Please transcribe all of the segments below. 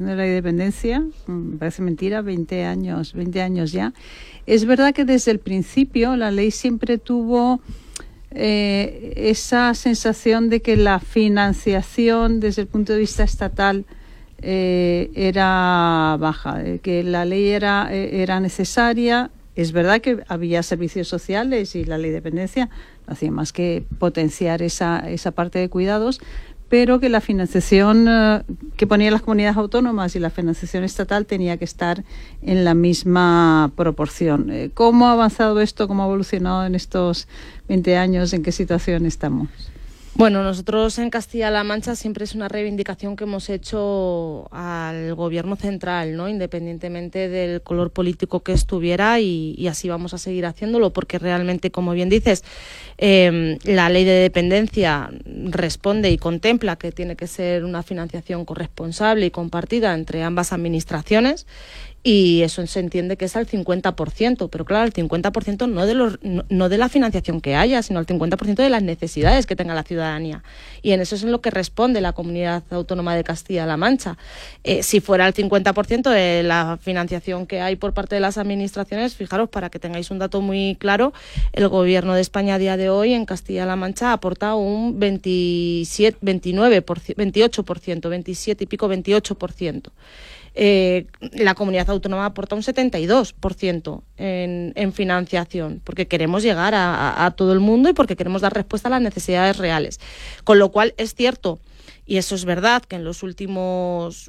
tramitación de la ley de dependencia, me parece mentira, 20 años ya. Es verdad que desde el principio la ley siempre tuvo esa sensación de que la financiación desde el punto de vista estatal era baja, que la ley era necesaria. Es verdad que había servicios sociales y la ley de dependencia no hacía más que potenciar esa parte de cuidados, pero que la financiación que ponían las comunidades autónomas y la financiación estatal tenía que estar en la misma proporción. ¿Cómo ha avanzado esto? ¿Cómo ha evolucionado en estos 20 años? ¿En qué situación estamos? Bueno, nosotros en Castilla-La Mancha siempre es una reivindicación que hemos hecho al gobierno central, ¿no? Independientemente del color político que estuviera, y así vamos a seguir haciéndolo, porque realmente, como bien dices, la ley de dependencia responde y contempla que tiene que ser una financiación corresponsable y compartida entre ambas administraciones. Y eso se entiende que es al 50%, pero claro, el 50% no de la financiación que haya, sino el 50% de las necesidades que tenga la ciudadanía. Y en eso es en lo que responde la Comunidad Autónoma de Castilla-La Mancha. Si fuera el 50% de la financiación que hay por parte de las administraciones, fijaros, para que tengáis un dato muy claro, el Gobierno de España a día de hoy en Castilla-La Mancha aporta un 28%. La comunidad autónoma aporta un 72% en financiación, porque queremos llegar a todo el mundo y porque queremos dar respuesta a las necesidades reales. Con lo cual es cierto, y eso es verdad, que en los últimos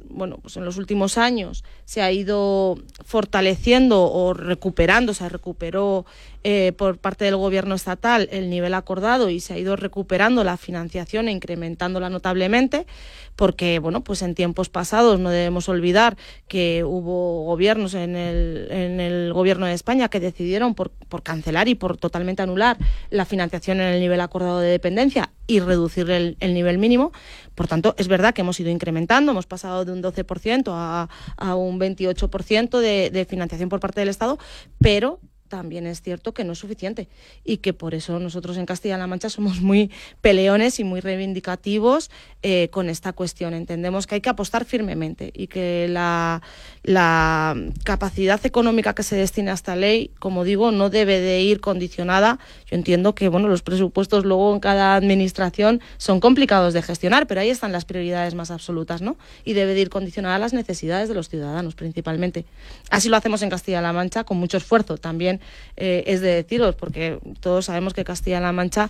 años se ha ido fortaleciendo o recuperando, se recuperó por parte del gobierno estatal el nivel acordado y se ha ido recuperando la financiación e incrementándola notablemente, porque pues en tiempos pasados no debemos olvidar que hubo gobiernos en el gobierno de España que decidieron por cancelar y por totalmente anular la financiación en el nivel acordado de dependencia y reducir el nivel mínimo. Por tanto, es verdad que hemos ido incrementando, hemos pasado de un 12% a un 28% de financiación por parte del Estado, pero también es cierto que no es suficiente y que por eso nosotros en Castilla-La Mancha somos muy peleones y muy reivindicativos con esta cuestión. Entendemos que hay que apostar firmemente y que la capacidad económica que se destina a esta ley, como digo, no debe de ir condicionada. Yo entiendo que los presupuestos luego en cada administración son complicados de gestionar, pero ahí están las prioridades más absolutas, ¿no? Y debe de ir condicionada a las necesidades de los ciudadanos principalmente. Así lo hacemos en Castilla-La Mancha con mucho esfuerzo también. Es de deciros, porque todos sabemos que Castilla-La Mancha,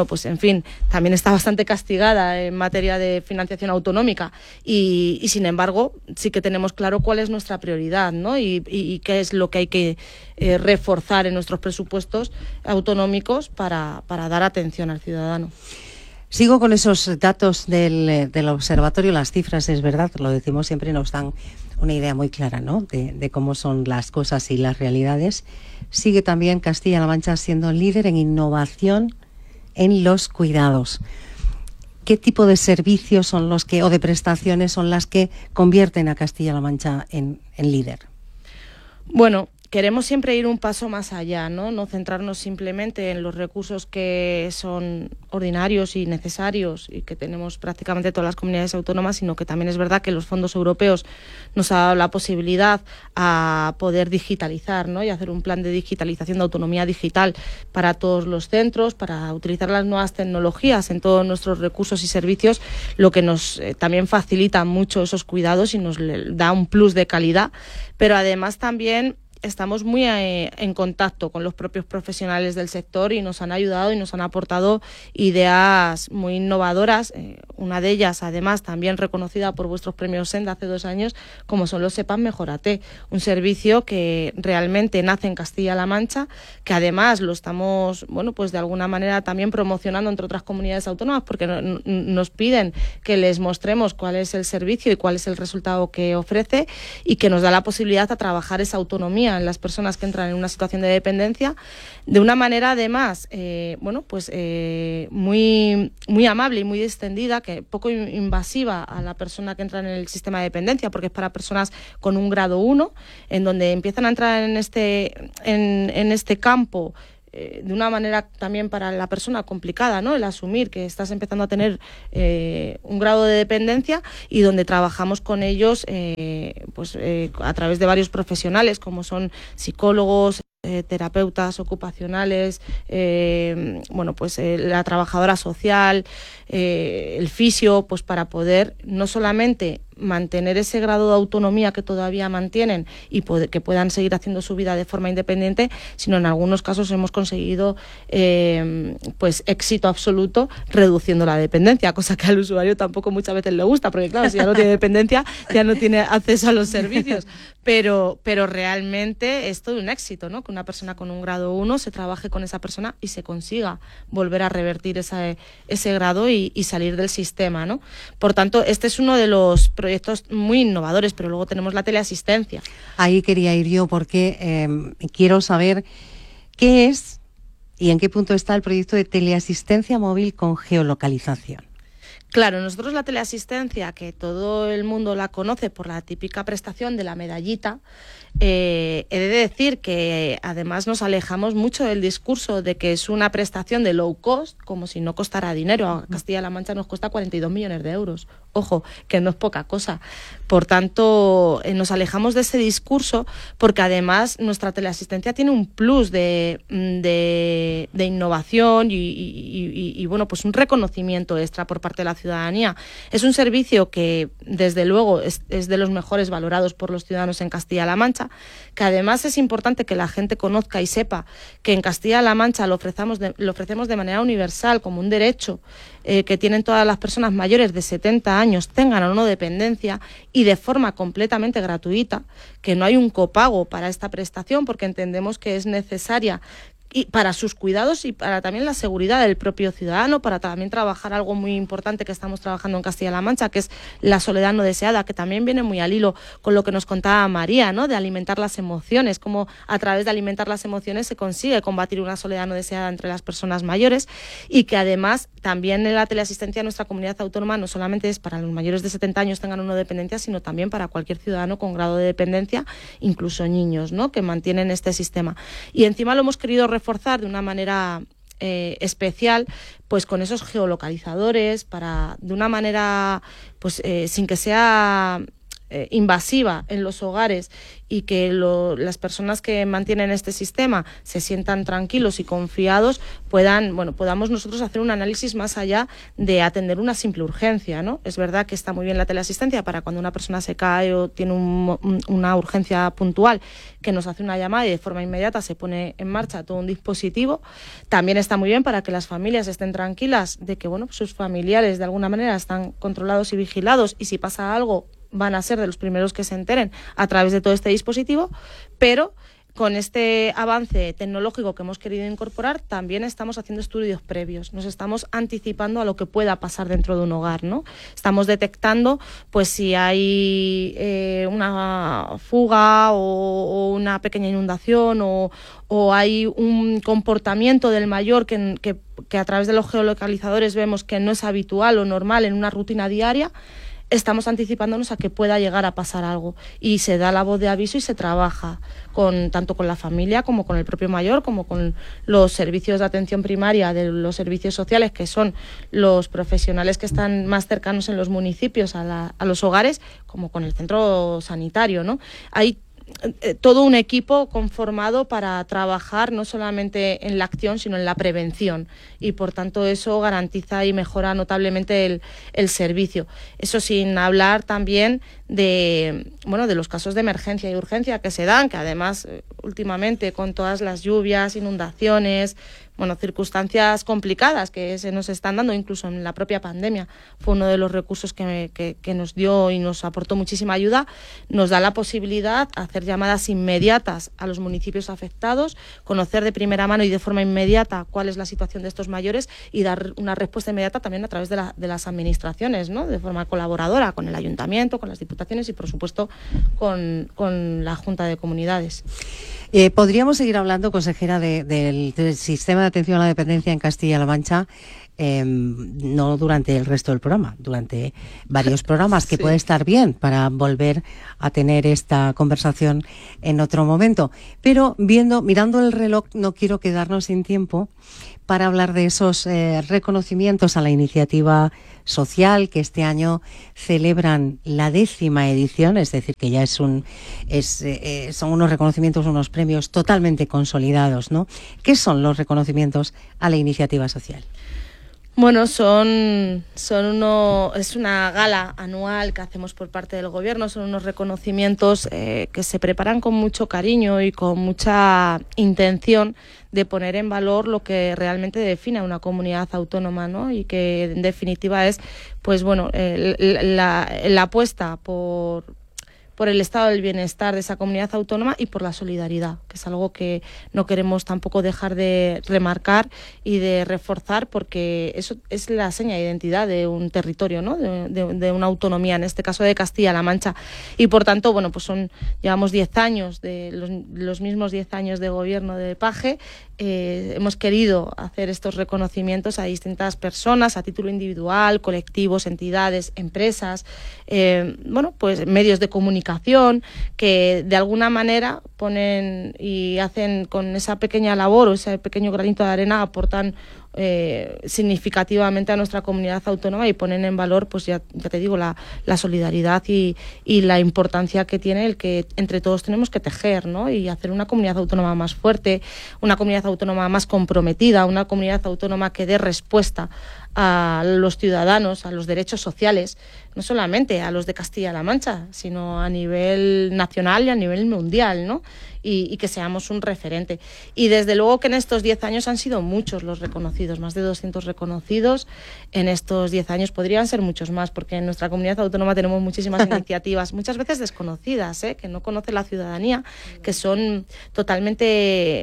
también está bastante castigada en materia de financiación autonómica y sin embargo sí que tenemos claro cuál es nuestra prioridad, ¿no? Y qué es lo que hay que reforzar en nuestros presupuestos autonómicos para dar atención al ciudadano. Sigo con esos datos del observatorio. Las cifras, es verdad, lo decimos siempre, nos dan una idea muy clara, ¿no?, de cómo son las cosas y las realidades. Sigue también Castilla-La Mancha siendo líder en innovación en los cuidados. ¿Qué tipo de servicios son los que, o de prestaciones son las que convierten a Castilla-La Mancha en líder? Bueno, queremos siempre ir un paso más allá, ¿no? No centrarnos simplemente en los recursos que son ordinarios y necesarios y que tenemos prácticamente todas las comunidades autónomas, sino que también es verdad que los fondos europeos nos han dado la posibilidad a poder digitalizar, ¿no?, y hacer un plan de digitalización, de autonomía digital para todos los centros, para utilizar las nuevas tecnologías en todos nuestros recursos y servicios, lo que nos también facilita mucho esos cuidados y nos da un plus de calidad, pero además también estamos muy en contacto con los propios profesionales del sector y nos han ayudado y nos han aportado ideas muy innovadoras, una de ellas además también reconocida por vuestros premios Senda hace 2 años, como son los EPAM Mejórate, un servicio que realmente nace en Castilla-La Mancha, que además lo estamos de alguna manera también promocionando entre otras comunidades autónomas, porque nos piden que les mostremos cuál es el servicio y cuál es el resultado que ofrece, y que nos da la posibilidad a trabajar esa autonomía en las personas que entran en una situación de dependencia de una manera además muy amable y muy extendida, que poco invasiva a la persona que entra en el sistema de dependencia, porque es para personas con un grado 1, en donde empiezan a entrar en este campo de una manera también para la persona complicada, ¿no?, el asumir que estás empezando a tener un grado de dependencia, y donde trabajamos con ellos a través de varios profesionales como son psicólogos, terapeutas ocupacionales, la trabajadora social, el fisio, pues para poder no solamente mantener ese grado de autonomía que todavía mantienen y que puedan seguir haciendo su vida de forma independiente, sino en algunos casos hemos conseguido éxito absoluto reduciendo la dependencia, cosa que al usuario tampoco muchas veces le gusta, porque claro, si ya no tiene dependencia, ya no tiene acceso a los servicios, pero realmente es todo un éxito, ¿no? Que una persona con un grado 1 se trabaje con esa persona y se consiga volver a revertir ese grado y salir del sistema, ¿no? Por tanto, este es uno de los proyectos muy innovadores, pero luego tenemos la teleasistencia. Ahí quería ir yo porque quiero saber qué es y en qué punto está el proyecto de teleasistencia móvil con geolocalización. Claro, nosotros la teleasistencia, que todo el mundo la conoce por la típica prestación de la medallita, he de decir que además nos alejamos mucho del discurso de que es una prestación de low cost, como si no costara dinero. A Castilla-La Mancha nos cuesta 42 millones de euros. Ojo, que no es poca cosa. Por tanto, nos alejamos de ese discurso porque además nuestra teleasistencia tiene un plus de innovación y un reconocimiento extra por parte de la ciudadanía. Es un servicio que, desde luego, es de los mejores valorados por los ciudadanos en Castilla-La Mancha, que además es importante que la gente conozca y sepa que en Castilla-La Mancha lo ofrecemos de manera universal, como un derecho que tienen todas las personas mayores de 70 años, tengan o no dependencia, y de forma completamente gratuita, que no hay un copago para esta prestación, porque entendemos que es necesaria y para sus cuidados y para también la seguridad del propio ciudadano, para también trabajar algo muy importante que estamos trabajando en Castilla-La Mancha, que es la soledad no deseada, que también viene muy al hilo con lo que nos contaba María, ¿no? De alimentar las emociones, cómo a través de alimentar las emociones se consigue combatir una soledad no deseada entre las personas mayores, y que además también en la teleasistencia de nuestra comunidad autónoma no solamente es para los mayores de 70 años tengan una dependencia, sino también para cualquier ciudadano con grado de dependencia, incluso niños, ¿no? Que mantienen este sistema. Y encima lo hemos querido reforzar de una manera especial, pues con esos geolocalizadores, de una manera sin que sea invasiva en los hogares, y que las personas que mantienen este sistema se sientan tranquilos y confiados, podamos nosotros hacer un análisis más allá de atender una simple urgencia, ¿no? Es verdad que está muy bien la teleasistencia para cuando una persona se cae o tiene una urgencia puntual, que nos hace una llamada y de forma inmediata se pone en marcha todo un dispositivo. También está muy bien para que las familias estén tranquilas de que sus familiares de alguna manera están controlados y vigilados, y si pasa algo van a ser de los primeros que se enteren a través de todo este dispositivo, pero con este avance tecnológico que hemos querido incorporar, también estamos haciendo estudios previos, nos estamos anticipando a lo que pueda pasar dentro de un hogar, ¿no? Estamos detectando pues si hay una fuga o una pequeña inundación o hay un comportamiento del mayor que a través de los geolocalizadores vemos que no es habitual o normal en una rutina diaria. Estamos anticipándonos a que pueda llegar a pasar algo, y se da la voz de aviso y se trabaja tanto con la familia como con el propio mayor, como con los servicios de atención primaria de los servicios sociales, que son los profesionales que están más cercanos en los municipios a los hogares, como con el centro sanitario, ¿no? Hay todo un equipo conformado para trabajar no solamente en la acción, sino en la prevención, y por tanto eso garantiza y mejora notablemente el servicio. Eso sin hablar también de los casos de emergencia y urgencia que se dan, que además últimamente con todas las lluvias, inundaciones, circunstancias complicadas que se nos están dando, incluso en la propia pandemia, fue uno de los recursos que nos dio y nos aportó muchísima ayuda. Nos da la posibilidad de hacer llamadas inmediatas a los municipios afectados, conocer de primera mano y de forma inmediata cuál es la situación de estos mayores, y dar una respuesta inmediata también a través de las administraciones, ¿no? De forma colaboradora con el ayuntamiento, con las diputaciones y, por supuesto, con la Junta de Comunidades. Podríamos seguir hablando, consejera, del sistema de atención a la dependencia en Castilla-La Mancha. no durante el resto del programa, durante varios programas, que puede estar bien para volver a tener esta conversación en otro momento. Pero mirando el reloj, no quiero quedarnos sin tiempo para hablar de esos reconocimientos a la iniciativa social que este año celebran la 10ª edición, es decir, que ya son unos reconocimientos, unos premios totalmente consolidados, ¿no? ¿Qué son los reconocimientos a la iniciativa social? Bueno, es una gala anual que hacemos por parte del Gobierno, son unos reconocimientos que se preparan con mucho cariño y con mucha intención de poner en valor lo que realmente define a una comunidad autónoma, ¿no? Y que en definitiva es, pues bueno, la apuesta por el estado del bienestar de esa comunidad autónoma y por la solidaridad, que es algo que no queremos tampoco dejar de remarcar y de reforzar, porque eso es la seña de identidad de un territorio, ¿no? De una autonomía, en este caso de Castilla-La Mancha. Y por tanto, bueno, pues llevamos 10 años, los mismos 10 años de gobierno de Paje. Hemos querido hacer estos reconocimientos a distintas personas a título individual, colectivos, entidades, empresas, pues medios de comunicación que de alguna manera ponen y hacen con esa pequeña labor o ese pequeño granito de arena, aportan significativamente a nuestra comunidad autónoma y ponen en valor, pues ya te digo, la solidaridad y la importancia que tiene el que entre todos tenemos que tejer, ¿no? Y hacer una comunidad autónoma más fuerte, una comunidad autónoma más comprometida, una comunidad autónoma que dé respuesta a los ciudadanos, a los derechos sociales, no solamente a los de Castilla-La Mancha, sino a nivel nacional y a nivel mundial, ¿no? Y que seamos un referente. Y desde luego que en estos 10 años han sido muchos los reconocidos, más de 200 reconocidos en estos 10 años. Podrían ser muchos más, porque en nuestra comunidad autónoma tenemos muchísimas iniciativas, muchas veces desconocidas, que no conoce la ciudadanía, que son totalmente,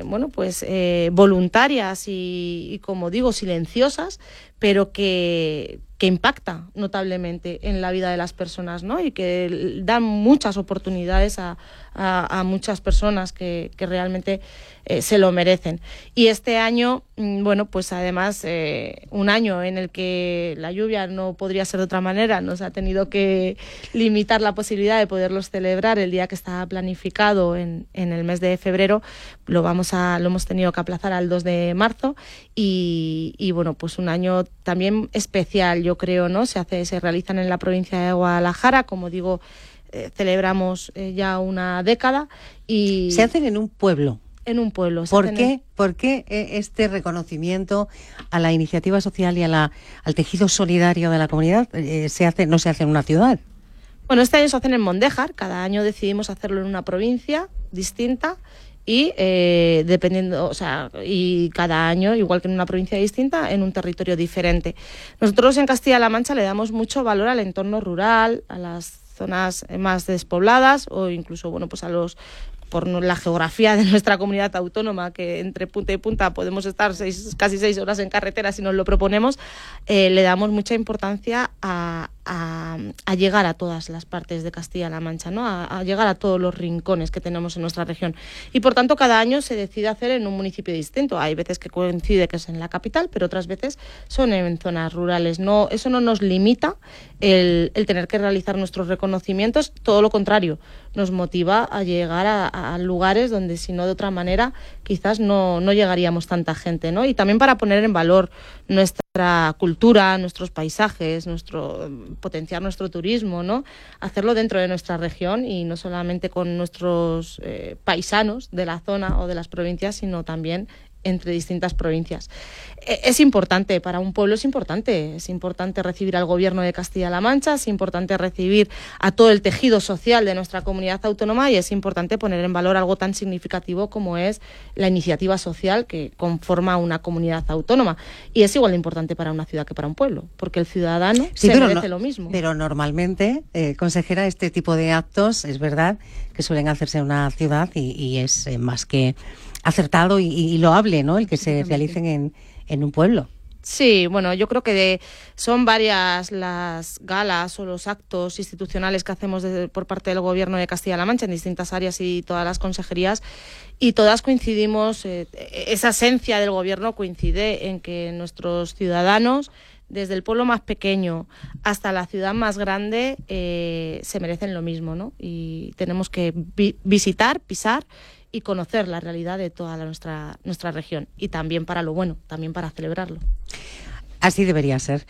voluntarias y, como digo, silenciosas, pero que impacta notablemente en la vida de las personas, ¿no? Y que dan muchas oportunidades a muchas personas que realmente se lo merecen. Y este año, pues además, un año en el que la lluvia no podría ser de otra manera, nos ha tenido que limitar la posibilidad de poderlos celebrar el día que estaba planificado en el mes de febrero. Lo hemos tenido que aplazar al 2 de marzo y pues un año también especial, yo creo, ¿no? Se realizan en la provincia de Guadalajara, como digo, celebramos ya una década y... Se hacen en un pueblo. En un pueblo. ¿Por qué este reconocimiento a la iniciativa social y al tejido solidario de la comunidad no se hace en una ciudad? Bueno, este año se hacen en Mondéjar, cada año decidimos hacerlo en una provincia distinta y y cada año, igual que en una provincia distinta, en un territorio diferente. Nosotros en Castilla-La Mancha le damos mucho valor al entorno rural, a las zonas más despobladas o incluso, por la geografía de nuestra comunidad autónoma, que entre punta y punta podemos estar casi 6 horas en carretera si nos lo proponemos, le damos mucha importancia a llegar a todas las partes de Castilla-La Mancha, ¿no? A llegar a todos los rincones que tenemos en nuestra región. Y por tanto, cada año se decide hacer en un municipio distinto. Hay veces que coincide que es en la capital, pero otras veces son en zonas rurales. Eso no nos limita el tener que realizar nuestros reconocimientos, todo lo contrario, nos motiva a llegar a lugares donde, si no de otra manera, quizás no llegaríamos tanta gente, ¿no? Y también para poner en valor nuestra cultura, nuestros paisajes, potenciar nuestro turismo, ¿no? Hacerlo dentro de nuestra región y no solamente con nuestros paisanos de la zona o de las provincias, sino también entre distintas provincias. Es importante, para un pueblo es importante recibir al Gobierno de Castilla-La Mancha, es importante recibir a todo el tejido social de nuestra comunidad autónoma y es importante poner en valor algo tan significativo como es la iniciativa social que conforma una comunidad autónoma. Y es igual de importante para una ciudad que para un pueblo, porque el ciudadano merece lo mismo. Pero normalmente, consejera, este tipo de actos, es verdad que suelen hacerse en una ciudad y es más que acertado y loable, ¿no? El que se realicen en un pueblo. Sí, bueno, yo creo que son varias las galas o los actos institucionales que hacemos por parte del Gobierno de Castilla-La Mancha en distintas áreas y todas las consejerías, y todas coincidimos, esa esencia del Gobierno coincide en que nuestros ciudadanos, desde el pueblo más pequeño hasta la ciudad más grande, se merecen lo mismo, ¿no? Y tenemos que visitar, pisar y conocer la realidad de toda nuestra región, y también para lo bueno, también para celebrarlo. Así debería ser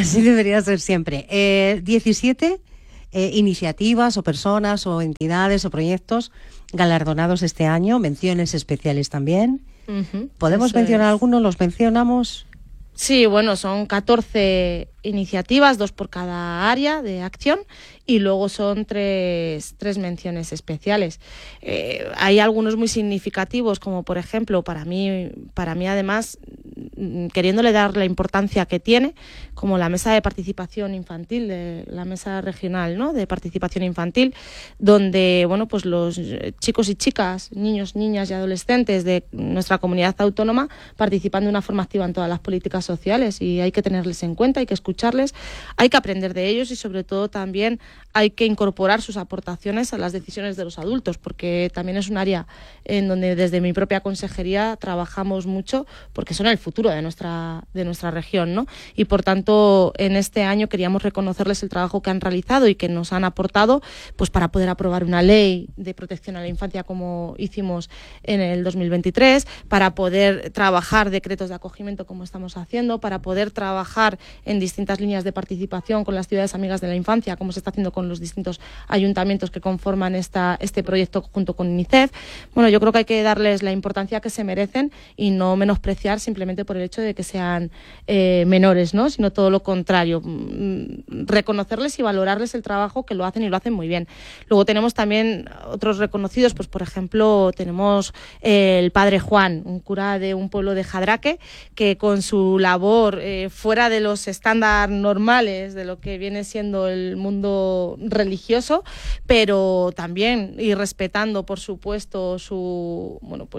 siempre. 17 iniciativas o personas o entidades o proyectos galardonados este año, menciones especiales también. ¿Podemos mencionar algunos? ¿Los mencionamos? Sí, bueno, son 14 iniciativas, 2 por cada área de acción, y luego son tres menciones especiales. Hay algunos muy significativos, como por ejemplo, para mí además, queriéndole dar la importancia que tiene, como la mesa de participación infantil, la mesa regional, ¿no?, de participación infantil, donde, bueno, pues los chicos y chicas, niños, niñas y adolescentes de nuestra comunidad autónoma participan de una forma activa en todas las políticas sociales, y hay que tenerles en cuenta, hay que escucharles, hay que aprender de ellos, y sobre todo también hay que incorporar sus aportaciones a las decisiones de los adultos, porque también es un área en donde desde mi propia consejería trabajamos mucho, porque son el futuro de nuestra región, ¿no? Y por tanto, en este año queríamos reconocerles el trabajo que han realizado y que nos han aportado, pues para poder aprobar una ley de protección a la infancia, como hicimos en el 2023, para poder trabajar decretos de acogimiento, como estamos haciendo, para poder trabajar en distintas líneas de participación con las ciudades amigas de la infancia, como se está haciendo con los distintos ayuntamientos que conforman este proyecto junto con UNICEF. Bueno, yo creo que hay que darles la importancia que se merecen y no menospreciar simplemente por el hecho de que sean menores, ¿no?, sino todo lo contrario, reconocerles y valorarles el trabajo que lo hacen, y lo hacen muy bien. Luego tenemos también otros reconocidos, pues por ejemplo tenemos el padre Juan, un cura de un pueblo de Jadraque, que con su labor fuera de los estándares normales de lo que viene siendo el mundo religioso, pero también, y respetando por supuesto su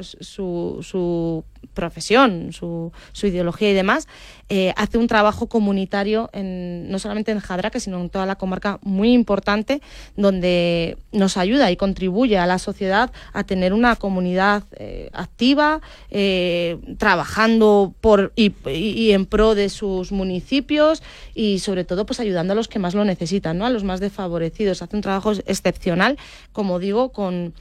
profesión, su ideología y demás, hace un trabajo comunitario no solamente en Jadraque, sino en toda la comarca, muy importante, donde nos ayuda y contribuye a la sociedad a tener una comunidad activa, trabajando por y en pro de sus municipios, y sobre todo pues ayudando a los que más lo necesitan, ¿no?, a los más desfavorecidos. Hace un trabajo excepcional, como digo, con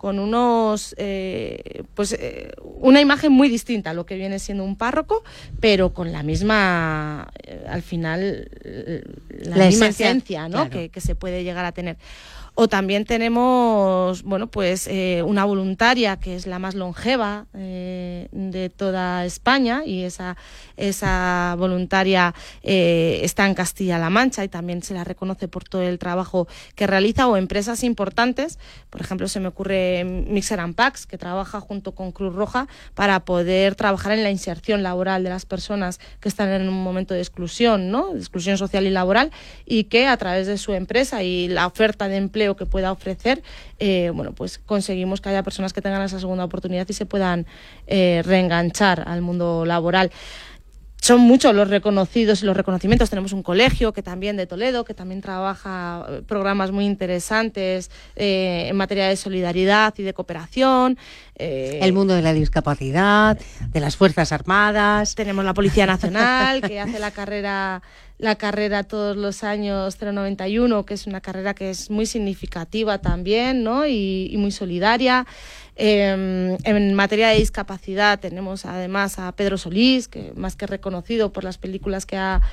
una imagen muy distinta a lo que viene siendo un párroco, pero con la misma, al final, la misma esencia, ¿no?, claro, que se puede llegar a tener. O también tenemos, bueno, pues una voluntaria que es la más longeva de toda España, y esa voluntaria está en Castilla-La Mancha, y también se la reconoce por todo el trabajo que realiza. O empresas importantes, por ejemplo, se me ocurre Mixer and Packs, que trabaja junto con Cruz Roja para poder trabajar en la inserción laboral de las personas que están en un momento de exclusión, ¿no?, de exclusión social y laboral, y que a través de su empresa y la oferta de empleo que pueda ofrecer, bueno, pues conseguimos que haya personas que tengan esa segunda oportunidad y se puedan reenganchar al mundo laboral. Son muchos los reconocidos y los reconocimientos. Tenemos un colegio que también de Toledo, que también trabaja programas muy interesantes en materia de solidaridad y de cooperación. El mundo de la discapacidad, de las Fuerzas Armadas. Tenemos la Policía Nacional, que hace la carrera todos los años 091, que es una carrera que es muy significativa también, ¿no?, y muy solidaria. En materia de discapacidad tenemos además a Pedro Solís, que más que reconocido por las películas que ha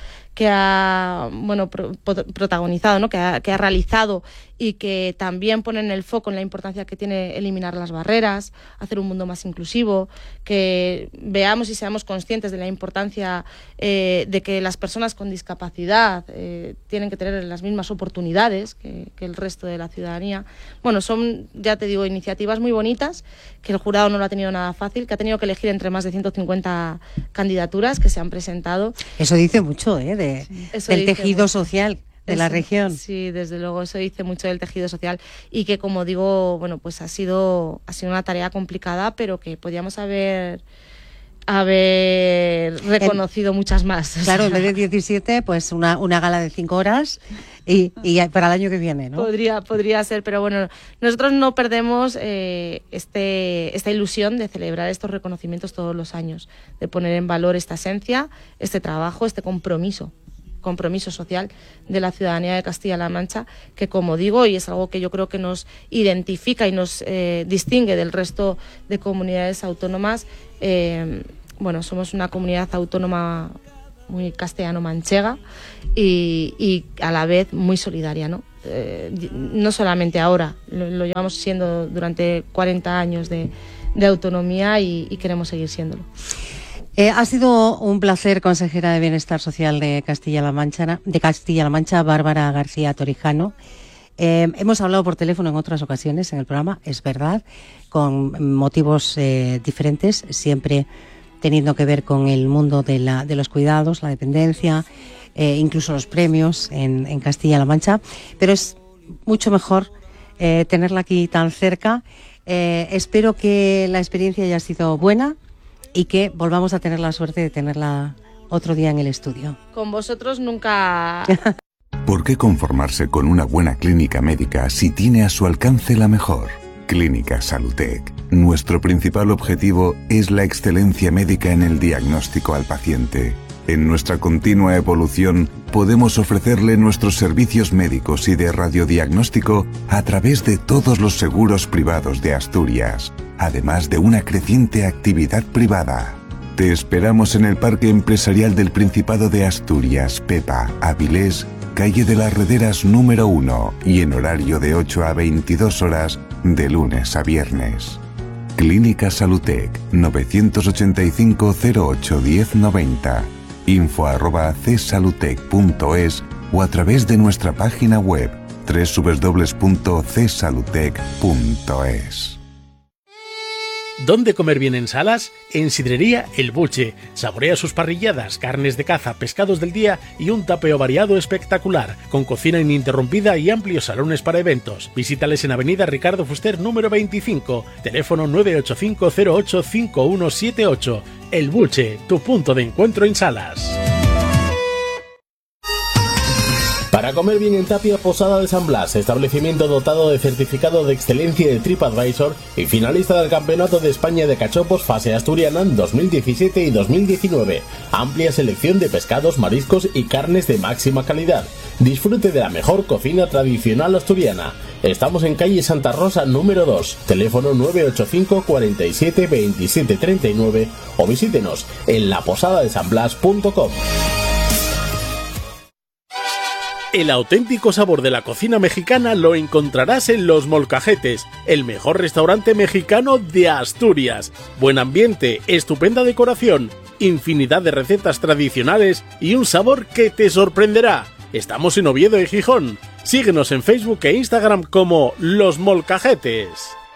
protagonizado, ¿no?, que ha realizado, y que también ponen el foco en la importancia que tiene eliminar las barreras, hacer un mundo más inclusivo, que veamos y seamos conscientes de la importancia de que las personas con discapacidad tienen que tener las mismas oportunidades que el resto de la ciudadanía. Bueno, son, ya te digo, iniciativas muy bonitas, que el jurado no lo ha tenido nada fácil, que ha tenido que elegir entre más de 150 candidaturas que se han presentado. Eso dice mucho, del tejido social de la región. Sí, desde luego, eso dice mucho del tejido social, y que, como digo, bueno, pues ha sido una tarea complicada, pero que podíamos haber haber reconocido muchas más. Claro, en vez de 17, pues una gala de 5 horas y para el año que viene, ¿no? Podría ser, pero bueno, nosotros no perdemos esta ilusión de celebrar estos reconocimientos todos los años, de poner en valor esta esencia, este trabajo, este compromiso social de la ciudadanía de Castilla-La Mancha, que, como digo, y es algo que yo creo que nos identifica y nos distingue del resto de comunidades autónomas, somos una comunidad autónoma muy castellano-manchega y a la vez muy solidaria, ¿no? No solamente ahora, lo llevamos siendo durante 40 años de autonomía y queremos seguir siéndolo. Ha sido un placer, consejera de Bienestar Social de Castilla-La Mancha, Bárbara García Torijano. Hemos hablado por teléfono en otras ocasiones en el programa, es verdad, con motivos diferentes, siempre teniendo que ver con el mundo de los cuidados, la dependencia, incluso los premios en Castilla-La Mancha, pero es mucho mejor tenerla aquí tan cerca. Espero que la experiencia haya sido buena y que volvamos a tener la suerte de tenerla otro día en el estudio. Con vosotros nunca. ¿Por qué conformarse con una buena clínica médica si tiene a su alcance la mejor? Clínica Salutec. Nuestro principal objetivo es la excelencia médica en el diagnóstico al paciente. En nuestra continua evolución, podemos ofrecerle nuestros servicios médicos y de radiodiagnóstico a través de todos los seguros privados de Asturias, además de una creciente actividad privada. Te esperamos en el Parque Empresarial del Principado de Asturias, Pepa, Avilés, calle de las Rederas número 1 y en horario de 8 a 22 horas de lunes a viernes. Clínica Salutec, 985 08 1090. info@csalutec.es o a través de nuestra página web www.csalutec.es. ¿Dónde comer bien en Salas? En Sidrería El Buche. Saborea sus parrilladas, carnes de caza, pescados del día y un tapeo variado espectacular, con cocina ininterrumpida y amplios salones para eventos. Visítales en Avenida Ricardo Fuster número 25, teléfono 985 08 5178. El Buche, tu punto de encuentro en Salas. Para comer bien en Tapia, Posada de San Blas, establecimiento dotado de certificado de excelencia de TripAdvisor y finalista del Campeonato de España de Cachopos fase asturiana en 2017 y 2019. Amplia selección de pescados, mariscos y carnes de máxima calidad. Disfrute de la mejor cocina tradicional asturiana. Estamos en calle Santa Rosa número 2, teléfono 985 47 27 39 o visítenos en laposadadesanblas.com. El auténtico sabor de la cocina mexicana lo encontrarás en Los Molcajetes, el mejor restaurante mexicano de Asturias. Buen ambiente, estupenda decoración, infinidad de recetas tradicionales y un sabor que te sorprenderá. Estamos en Oviedo y Gijón. Síguenos en Facebook e Instagram como Los Molcajetes.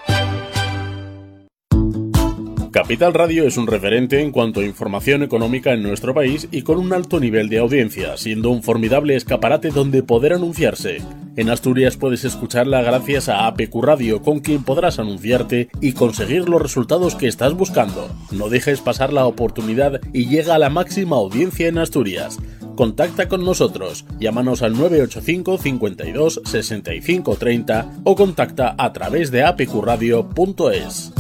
Capital Radio es un referente en cuanto a información económica en nuestro país y con un alto nivel de audiencia, siendo un formidable escaparate donde poder anunciarse. En Asturias puedes escucharla gracias a APQ Radio, con quien podrás anunciarte y conseguir los resultados que estás buscando. No dejes pasar la oportunidad y llega a la máxima audiencia en Asturias. Contacta con nosotros, llámanos al 985 52 65 30 o contacta a través de apqradio.es.